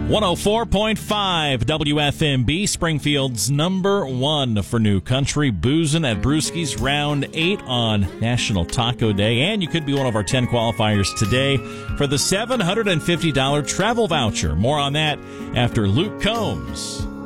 104.5 WFMB, Springfield's number one for new country, boozing at Brewski's Round 8 on National Taco Day. And you could be one of our 10 qualifiers today for the $750 travel voucher. More on that after Luke Combs.